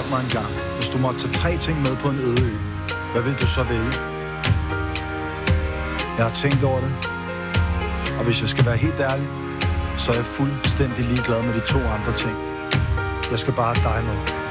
spurgt mig engang, hvis du måtte tage 3 ting med på en øde ø, hvad vil du så vælge? Jeg har tænkt over det, og hvis jeg skal være helt ærlig, så er jeg fuldstændig ligeglad med de 2 andre ting. Jeg skal bare have dig med.